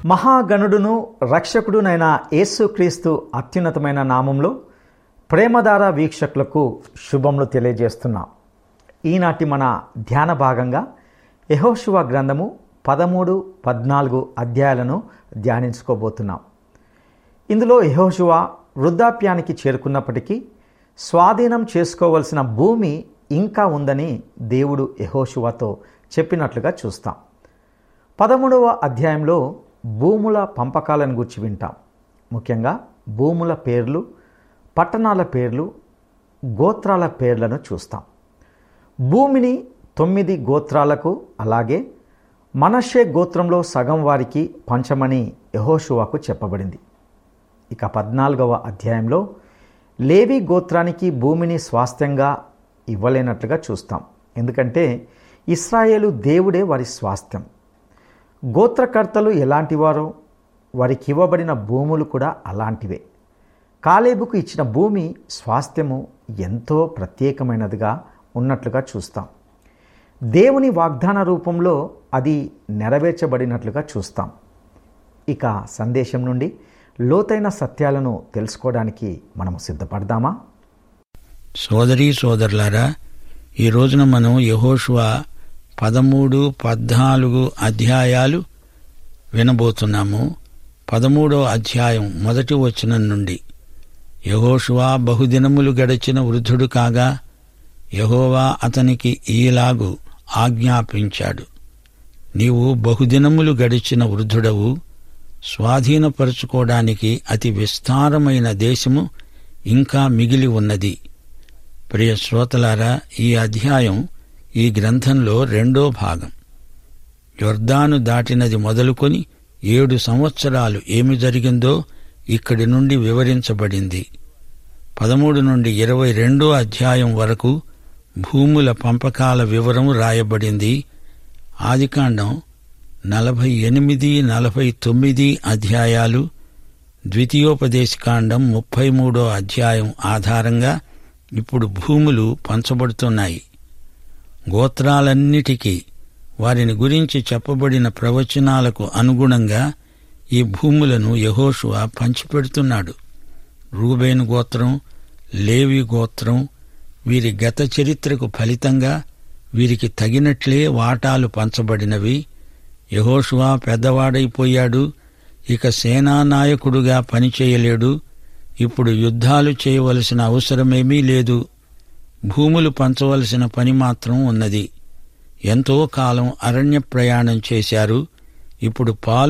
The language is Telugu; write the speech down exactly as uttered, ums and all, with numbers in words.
మహాగణుడును రక్షకుడునైన యేసుక్రీస్తు అత్యున్నతమైన నామంలో ప్రేమధార వీక్షకులకు శుభములు తెలియజేస్తున్నాం. ఈనాటి మన ధ్యాన భాగంగా యెహోషువ గ్రంథము పదమూడు పద్నాలుగు అధ్యాయాలను ధ్యానించుకోబోతున్నాం. ఇందులో యెహోషువ వృద్ధాప్యానికి చేరుకున్నప్పటికీ స్వాధీనం చేసుకోవలసిన భూమి ఇంకా ఉందని దేవుడు యెహోషువతో చెప్పినట్లుగా చూస్తాం. పదమూడవ అధ్యాయంలో భూముల పంపకాలను గురించి వింటాం. ముఖ్యంగా భూముల పేర్లు, పట్టణాల పేర్లు, గోత్రాల పేర్లను చూస్తాం. భూమిని తొమ్మిది గోత్రాలకు, అలాగే మనష్షే గోత్రంలో సగం వారికి పంచమని యెహోషువకు చెప్పబడింది. ఇక పద్నాలుగవ అధ్యాయంలో లేవి గోత్రానికి భూమిని స్వాస్థ్యంగా ఇవ్వలేనట్లుగా చూస్తాం. ఎందుకంటే ఇశ్రాయేలు దేవుడే వారి స్వాస్థ్యం. గోత్రకర్తలు ఎలాంటివారో వారికి ఇవ్వబడిన భూములు కూడా అలాంటివే. కాలేబుకు ఇచ్చిన భూమి స్వాస్థ్యము ఎంతో ప్రత్యేకమైనదిగా ఉన్నట్లుగా చూస్తాం. దేవుని వాగ్దాన రూపంలో అది నెరవేర్చబడినట్లుగా చూస్తాం. ఇక సందేశం నుండి లోతైన సత్యాలను తెలుసుకోవడానికి మనము సిద్ధపడదామా? సోదరీ సోదరులారా, ఈ రోజున మనం యెహోషువ పదమూడు పద్నాలుగు అధ్యాయాలు వినబోతున్నాము. పదమూడో అధ్యాయం మొదటి వచనం నుండి. యెహోషువ బహుదినములు గడిచిన వృద్ధుడు కాగా యెహోవా అతనికి ఈలాగు ఆజ్ఞాపించాడు. నీవు బహుదినములు గడిచిన వృద్ధుడవు, స్వాధీనపరుచుకోవడానికి అతి విస్తారమైన దేశము ఇంకా మిగిలి ఉన్నది. ప్రియ శ్రోతలారా, ఈ అధ్యాయం ఈ గ్రంథంలో రెండో భాగం. యొర్దాను దాటినది మొదలుకొని ఏడు సంవత్సరాలు ఏమి జరిగిందో ఇక్కడి నుండి వివరించబడింది. పదమూడు నుండి ఇరవై రెండో అధ్యాయం వరకు భూముల పంపకాల వివరం రాయబడింది. ఆదికాండం నలభై ఎనిమిది నలభై తొమ్మిది అధ్యాయాలు, ద్వితీయోపదేశకాండం ముప్పై మూడో అధ్యాయం ఆధారంగా ఇప్పుడు భూములు పంచబడుతున్నాయి. గోత్రాలన్నిటికీ వారిని గురించి చెప్పబడిన ప్రవచనాలకు అనుగుణంగా ఈ భూములను యెహోషువ పంచిపెడుతున్నాడు. రూబేను గోత్రం, లేవి గోత్రం, వీరి గత చరిత్రకు ఫలితంగా వీరికి తగినట్లే వాటాలు పంచబడినవి. యెహోషువ పెద్దవాడైపోయాడు, ఇక సేనానాయకుడుగా పనిచేయలేడు. ఇప్పుడు యుద్ధాలు చేయవలసిన అవసరమేమీ లేదు. భూములు పంచవలసిన పని మాత్రం ఉన్నది. ఎంతో కాలం అరణ్య ప్రయాణం చేశారు. ఇప్పుడు పాలు